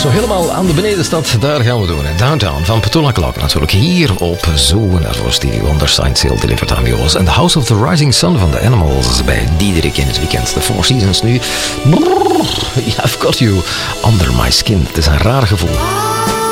Zo helemaal aan de benedenstad, daar gaan we doen. Downtown van Petula Clark natuurlijk. Hier op Zoen voor Stevie Wonder, Signed, Sealed, Delivered aan Yours. En The House of the Rising Sun van The Animals bij Diederik in het weekend. The Four Seasons nu. I've got you under my skin. Het is een raar gevoel.